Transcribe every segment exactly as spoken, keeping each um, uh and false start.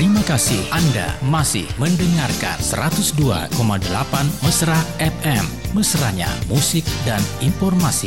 Terima kasih Anda masih mendengarkan seratus dua koma delapan Mesra F M. Mesranya musik dan informasi.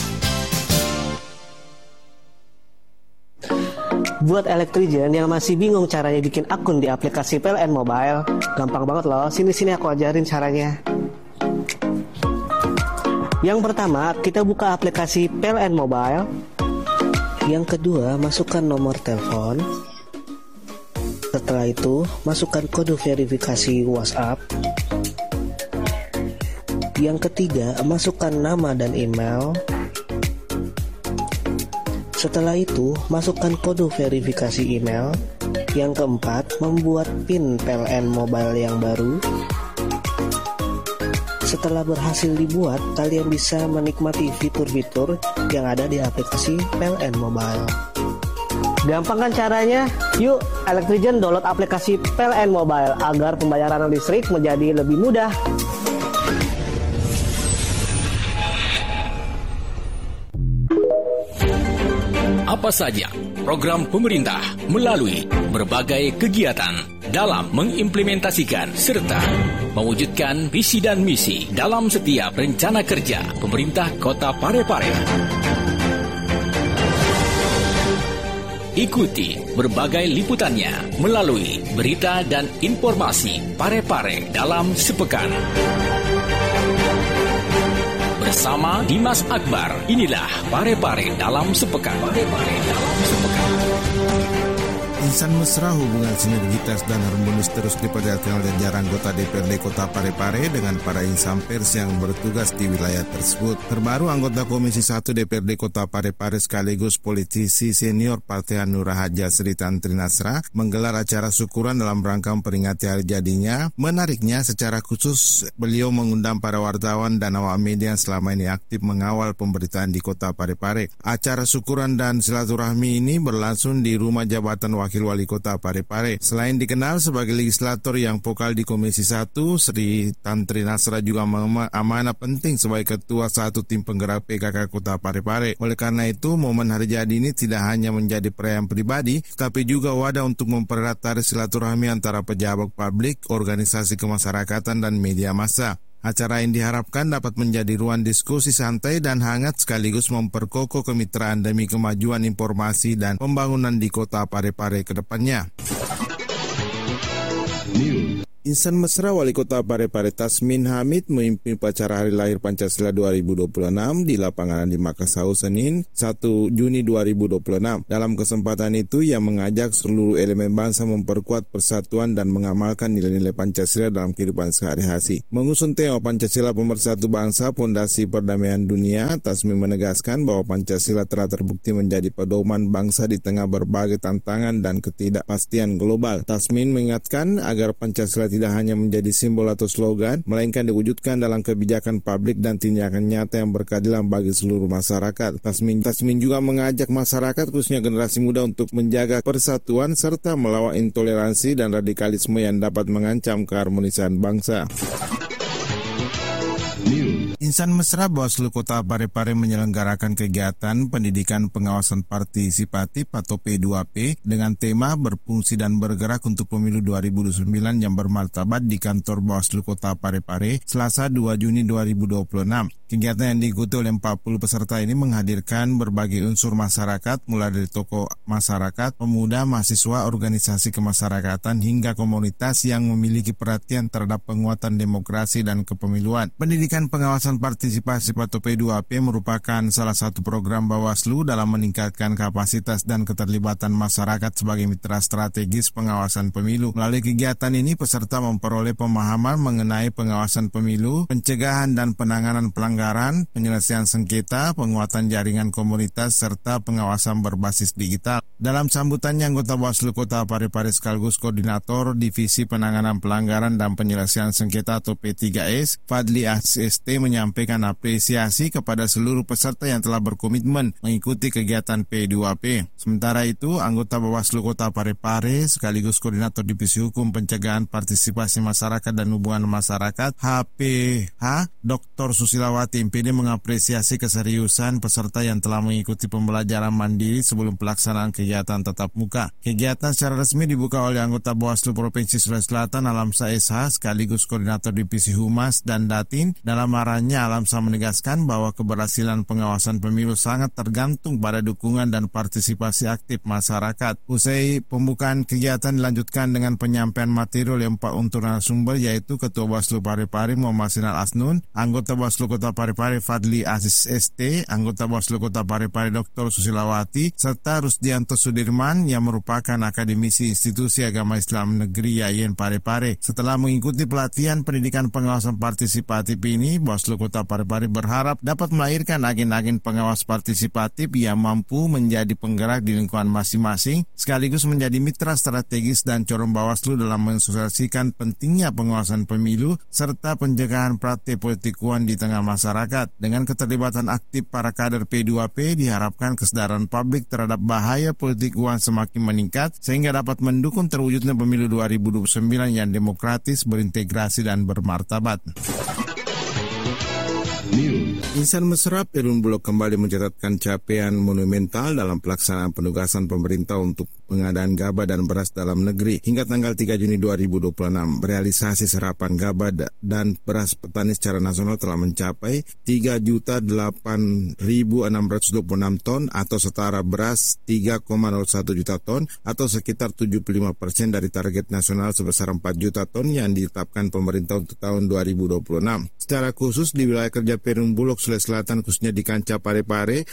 Buat Elektrigen yang masih bingung caranya bikin akun di aplikasi P L N Mobile, gampang banget loh. Sini-sini aku ajarin caranya. Yang pertama, kita buka aplikasi P L N Mobile. Yang kedua, masukkan nomor telepon. Setelah itu, masukkan kode verifikasi WhatsApp. Yang ketiga, masukkan nama dan email. Setelah itu, masukkan kode verifikasi email. Yang keempat, membuat PIN P L N Mobile yang baru. Setelah berhasil dibuat, kalian bisa menikmati fitur-fitur yang ada di aplikasi P L N Mobile. Gampang kan caranya? Yuk, Elektrigen download aplikasi P L N Mobile agar pembayaran listrik menjadi lebih mudah. Apa saja program pemerintah melalui berbagai kegiatan dalam mengimplementasikan serta mewujudkan visi dan misi dalam setiap rencana kerja pemerintah Kota Parepare. Ikuti berbagai liputannya melalui berita dan informasi Parepare dalam sepekan. Bersama Dimas Akbar, inilah Parepare dalam sepekan. Parepare dalam sepekan. Insan mesra hubungan sinergitas dan harmonis terus diperlihatkan oleh jajaran anggota D P R D Kota Parepare dengan para insan pers yang bertugas di wilayah tersebut. Terbaru anggota Komisi satu D P R D Kota Parepare sekaligus politisi senior Partai Hanura Haja Sri Tantri Nasra menggelar acara syukuran dalam rangka memperingati hari jadinya. Menariknya, secara khusus beliau mengundang para wartawan dan awak media yang selama ini aktif mengawal pemberitaan di Kota Parepare. Acara syukuran dan silaturahmi ini berlangsung di rumah jabatan wakil Wakil Wali Kota Parepare. Selain dikenal sebagai legislator yang vokal di Komisi satu, Sri Tantri Nasra juga amanah penting sebagai Ketua satu tim penggerak P K K Kota Parepare. Oleh karena itu, momen hari jadi ini tidak hanya menjadi perayaan pribadi, tapi juga wadah untuk mempererat tali silaturahmi antara pejabat publik, organisasi kemasyarakatan, dan media massa. Acara ini diharapkan dapat menjadi ruang diskusi santai dan hangat sekaligus memperkokoh kemitraan demi kemajuan informasi dan pembangunan di Kota Parepare ke depannya. Insan mesra Wali Kota Parepare Tasmin Hamid memimpin upacara Hari Lahir Pancasila dua ribu dua puluh enam di lapangan di Makassau Senin satu Juni dua ribu dua puluh enam. Dalam kesempatan itu, ia mengajak seluruh elemen bangsa memperkuat persatuan dan mengamalkan nilai-nilai Pancasila dalam kehidupan sehari-hari. Mengusung tema Pancasila Pemersatu Bangsa, Fondasi Perdamaian Dunia, Tasmin menegaskan bahwa Pancasila telah terbukti menjadi pedoman bangsa di tengah berbagai tantangan dan ketidakpastian global. Tasmin mengingatkan agar Pancasila tidak hanya menjadi simbol atau slogan, melainkan diwujudkan dalam kebijakan publik dan tindakan nyata yang berkeadilan bagi seluruh masyarakat. Tasmin, Tasmin juga mengajak masyarakat, khususnya generasi muda, untuk menjaga persatuan serta melawan intoleransi dan radikalisme yang dapat mengancam keharmonisan bangsa. Insan mesra Bawaslu Kota Parepare menyelenggarakan kegiatan pendidikan pengawasan partisipatif atau P dua P dengan tema berfungsi dan bergerak untuk pemilu dua ribu dua puluh sembilan yang bermartabat di kantor Bawaslu Kota Parepare Selasa dua Juni dua ribu dua puluh enam. Kegiatan yang diikuti oleh empat puluh peserta ini menghadirkan berbagai unsur masyarakat, mulai dari tokoh masyarakat, pemuda, mahasiswa, organisasi kemasyarakatan, hingga komunitas yang memiliki perhatian terhadap penguatan demokrasi dan kepemiluan. Pendidikan pengawasan partisipasi atau P dua P merupakan salah satu program Bawaslu dalam meningkatkan kapasitas dan keterlibatan masyarakat sebagai mitra strategis pengawasan pemilu. Melalui kegiatan ini, peserta memperoleh pemahaman mengenai pengawasan pemilu, pencegahan dan penanganan pelanggaran, penyelesaian sengketa, penguatan jaringan komunitas, serta pengawasan berbasis digital. Dalam sambutannya, anggota Bawaslu Kota Parepare sekaligus Koordinator Divisi Penanganan Pelanggaran dan Penyelesaian Sengketa atau P tiga S, Fadli S S T, menyampaikan menyampaikan apresiasi kepada seluruh peserta yang telah berkomitmen mengikuti kegiatan P dua P. Sementara itu, anggota Bawaslu Kota Parepare sekaligus Koordinator Divisi Hukum Pencegahan Partisipasi Masyarakat dan Hubungan Masyarakat H P H, Doktor Susilawati M P D mengapresiasi keseriusan peserta yang telah mengikuti pembelajaran mandiri sebelum pelaksanaan kegiatan tatap muka. Kegiatan secara resmi dibuka oleh anggota Bawaslu Provinsi Sulawesi Selatan Alamsa S H sekaligus Koordinator Divisi Humas dan Datin. Dalam arahannya, Alamsa menegaskan bahwa keberhasilan pengawasan pemilu sangat tergantung pada dukungan dan partisipasi aktif masyarakat. Usai pembukaan kegiatan dilanjutkan dengan penyampaian materi oleh empat untuk narasumber, yaitu Ketua Bawaslu Parepare Muhammad Sinal Asnun, anggota Bawaslu Kota Parepare Fadli Aziz S T, anggota Bawaslu Kota Parepare Doktor Susilawati, serta Rusdianto Sudirman yang merupakan akademisi Institusi Agama Islam Negeri Yayen Parepare. Setelah mengikuti pelatihan pendidikan pengawasan partisipatif ini, Bawaslu Kota Parepare berharap dapat melahirkan agen-agen pengawas partisipatif yang mampu menjadi penggerak di lingkungan masing-masing, sekaligus menjadi mitra strategis dan corong Bawaslu dalam mensosialisasikan pentingnya pengawasan pemilu serta pencegahan praktik politik uang di tengah masyarakat. Dengan keterlibatan aktif para kader P dua P, diharapkan kesadaran publik terhadap bahaya politik uang semakin meningkat sehingga dapat mendukung terwujudnya pemilu dua ribu dua puluh sembilan yang demokratis, berintegrasi, dan bermartabat. Insan Mesra Perum Bulog kembali mencatatkan capaian monumental dalam pelaksanaan penugasan pemerintah untuk pengadaan gabah dan beras dalam negeri. Hingga tanggal tiga Juni dua ribu dua puluh enam, realisasi serapan gabah dan beras petani secara nasional telah mencapai tiga juta delapan ribu enam ratus dua puluh enam ton atau setara beras tiga koma nol satu juta ton atau sekitar tujuh puluh lima persen dari target nasional sebesar empat juta ton yang ditetapkan pemerintah untuk tahun dua ribu dua puluh enam. Secara khusus di wilayah kerja Perum Bulog Sulawesi Selatan, khususnya di Kancah Parepare,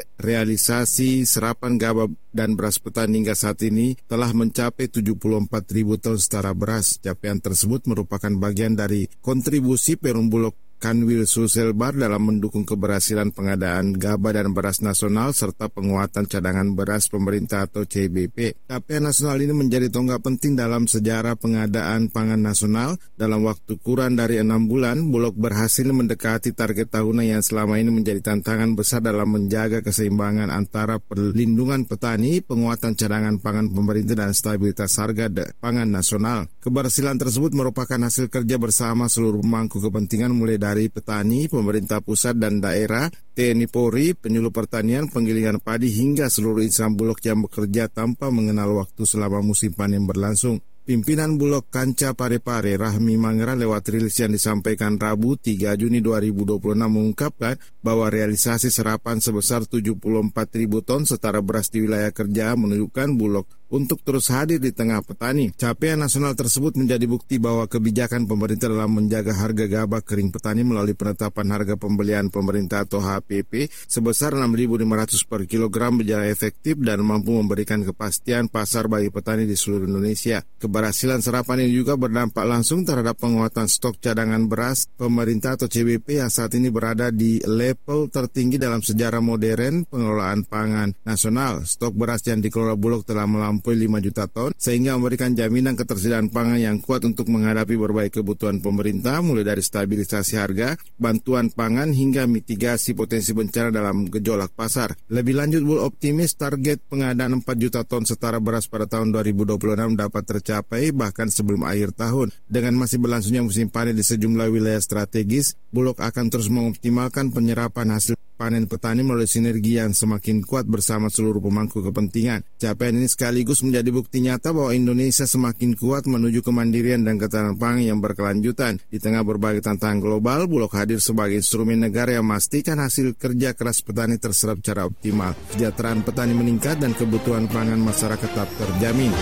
realisasi serapan gabah dan beras petani hingga saat ini telah mencapai tujuh puluh empat ribu ton setara beras. Capaian tersebut merupakan bagian dari kontribusi Perum Bulog Kanwil Sulselbar dalam mendukung keberhasilan pengadaan gabah dan beras nasional serta penguatan cadangan beras pemerintah atau C B P. Capaian nasional ini menjadi tonggak penting dalam sejarah pengadaan pangan nasional. Dalam waktu kurang dari enam bulan, Bulog berhasil mendekati target tahunan yang selama ini menjadi tantangan besar dalam menjaga keseimbangan antara perlindungan petani, penguatan cadangan pangan pemerintah, dan stabilitas harga pangan nasional. Keberhasilan tersebut merupakan hasil kerja bersama seluruh pemangku kepentingan mulai dari petani, pemerintah pusat dan daerah, T N I Polri, penyuluh pertanian, penggilingan padi, hingga seluruh insan Bulog yang bekerja tanpa mengenal waktu selama musim panen berlangsung. Pimpinan Bulog Kancah Parepare Rahmi Mangera lewat rilis yang disampaikan Rabu tiga Juni dua ribu dua puluh enam mengungkapkan bahwa realisasi serapan sebesar tujuh puluh empat ribu ton setara beras di wilayah kerja menunjukkan Bulog untuk terus hadir di tengah petani. Capaian nasional tersebut menjadi bukti bahwa kebijakan pemerintah dalam menjaga harga gabah kering petani melalui penetapan harga pembelian pemerintah atau H P P sebesar enam ribu lima ratus per kilogram berjalan efektif dan mampu memberikan kepastian pasar bagi petani di seluruh Indonesia. Keberhasilan serapan ini juga berdampak langsung terhadap penguatan stok cadangan beras pemerintah atau C B P yang saat ini berada di level tertinggi dalam sejarah modern pengelolaan pangan nasional. Stok beras yang dikelola Bulog telah melampaui lima juta ton sehingga memberikan jaminan ketersediaan pangan yang kuat untuk menghadapi berbagai kebutuhan pemerintah mulai dari stabilisasi harga, bantuan pangan hingga mitigasi potensi bencana dalam gejolak pasar. Lebih lanjut, Bulog optimis target pengadaan empat juta ton setara beras pada tahun dua ribu dua puluh enam dapat tercapai bahkan sebelum akhir tahun. Dengan masih berlangsungnya musim panen di sejumlah wilayah strategis, Bulog akan terus mengoptimalkan penyerapan hasil panen petani melalui sinergi yang semakin kuat bersama seluruh pemangku kepentingan. Capaian ini sekaligus menjadi bukti nyata bahwa Indonesia semakin kuat menuju kemandirian dan ketahanan pangan yang berkelanjutan. Di tengah berbagai tantangan global, Bulog hadir sebagai instrumen negara yang memastikan hasil kerja keras petani terserap secara optimal. Kesejahteraan petani meningkat dan kebutuhan pangan masyarakat tetap terjamin.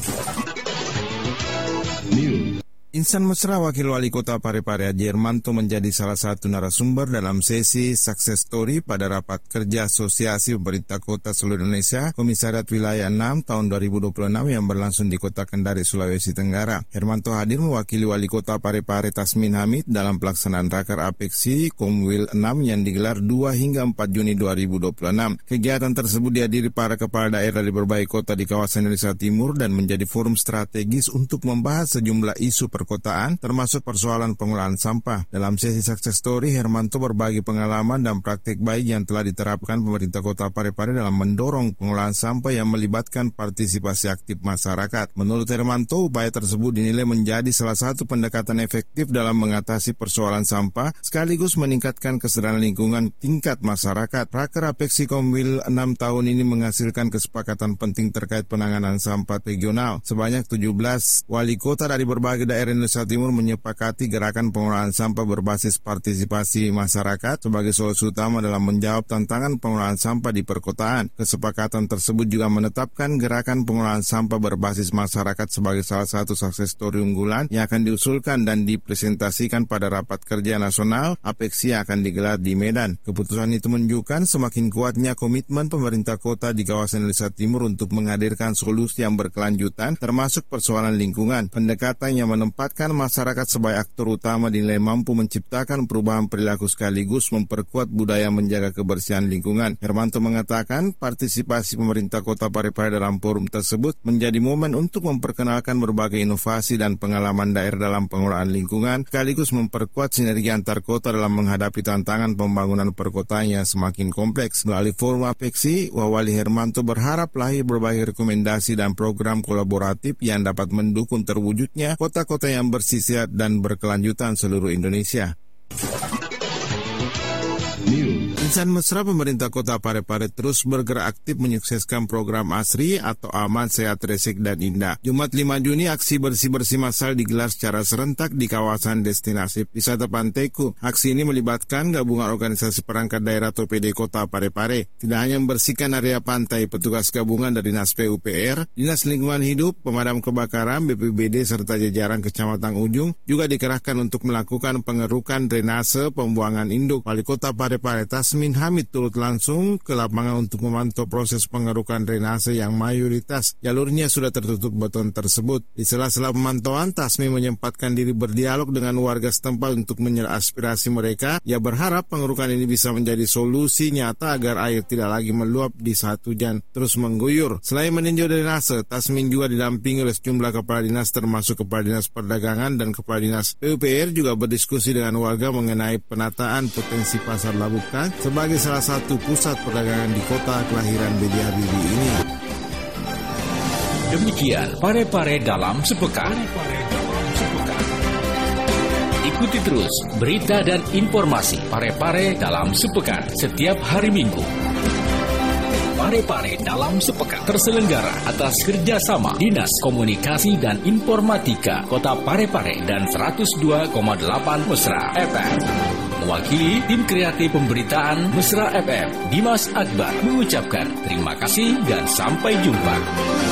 Insan Mesra Wakil Wali Kota Parepare Haji Hermanto menjadi salah satu narasumber dalam sesi Success Story pada rapat kerja Asosiasi Pemerintah Kota Seluruh Indonesia Komisariat Wilayah enam tahun dua ribu dua puluh enam yang berlangsung di Kota Kendari, Sulawesi Tenggara. Hermanto hadir mewakili Wali Kota Parepare Tasmin Hamid dalam pelaksanaan Raker Apeksi Komwil enam yang digelar dua hingga empat Juni dua ribu dua puluh enam. Kegiatan tersebut dihadiri para kepala daerah di berbagai kota di kawasan Indonesia Timur dan menjadi forum strategis untuk membahas sejumlah isu perkembangan perkotaan, termasuk persoalan pengolahan sampah. Dalam sesi Success Story, Hermanto berbagi pengalaman dan praktik baik yang telah diterapkan pemerintah Kota Parepare dalam mendorong pengolahan sampah yang melibatkan partisipasi aktif masyarakat. Menurut Hermanto, upaya tersebut dinilai menjadi salah satu pendekatan efektif dalam mengatasi persoalan sampah, sekaligus meningkatkan kesadaran lingkungan tingkat masyarakat. Raker Apeksi Komwil enam tahun ini menghasilkan kesepakatan penting terkait penanganan sampah regional. Sebanyak tujuh belas wali kota dari berbagai daerah Indonesia Timur menyepakati gerakan pengolahan sampah berbasis partisipasi masyarakat sebagai solusi utama dalam menjawab tantangan pengolahan sampah di perkotaan. Kesepakatan tersebut juga menetapkan gerakan pengolahan sampah berbasis masyarakat sebagai salah satu sukses story unggulan yang akan diusulkan dan dipresentasikan pada rapat kerja nasional Apeksi yang akan digelar di Medan. Keputusan itu menunjukkan semakin kuatnya komitmen pemerintah kota di kawasan Indonesia Timur untuk menghadirkan solusi yang berkelanjutan termasuk persoalan lingkungan. Pendekatan yang menempatkan masyarakat sebagai aktor utama dinilai mampu menciptakan perubahan perilaku sekaligus memperkuat budaya menjaga kebersihan lingkungan. Hermanto mengatakan partisipasi pemerintah Kota Parepare dalam forum tersebut menjadi momen untuk memperkenalkan berbagai inovasi dan pengalaman daerah dalam pengolahan lingkungan sekaligus memperkuat sinergi antar kota dalam menghadapi tantangan pembangunan perkotaan yang semakin kompleks. Melalui forum Apeksi, Wawali Hermanto berharap lahir berbagai rekomendasi dan program kolaboratif yang dapat mendukung terwujudnya kota-kota yang bersih, sehat, dan berkelanjutan seluruh Indonesia. Insan mesra pemerintah Kota Parepare terus bergerak aktif menyukseskan program ASRI atau Aman, Sehat, Resik, dan Indah. Jumat lima Juni, aksi bersih-bersih massal digelar secara serentak di kawasan destinasi wisata Panteku. Aksi ini melibatkan gabungan organisasi perangkat daerah atau P D Kota Parepare. Tidak hanya membersihkan area pantai, petugas gabungan dari Dinas P U P R, Dinas Lingkungan Hidup, Pemadam Kebakaran, B P B D, serta jajaran Kecamatan Ujung juga dikerahkan untuk melakukan pengerukan drainase pembuangan induk. Wali Kota Parepare Tasmin Hamid turut langsung ke lapangan untuk memantau proses pengerukan drainase yang mayoritas jalurnya sudah tertutup beton tersebut. Di sela-sela pemantauan, Tasmin menyempatkan diri berdialog dengan warga setempat untuk menyerap aspirasi mereka. Ia berharap pengerukan ini bisa menjadi solusi nyata agar air tidak lagi meluap di saat hujan terus mengguyur. Selain meninjau drainase, Tasmin juga didampingi oleh sejumlah kepala dinas termasuk Kepala Dinas Perdagangan dan Kepala Dinas P U P R juga berdiskusi dengan warga mengenai penataan potensi Pasar Labukan sebagai salah satu pusat perdagangan di kota kelahiran B J Habibie ini. Demikian Parepare dalam sepekan. Ikuti terus berita dan informasi Parepare dalam sepekan setiap hari Minggu. Parepare dalam sepekan terselenggara atas kerjasama Dinas Komunikasi dan Informatika Kota Parepare dan seratus dua koma delapan Mesra F M. Mewakili tim kreatif pemberitaan Mesra F M, Dimas Akbar mengucapkan terima kasih dan sampai jumpa.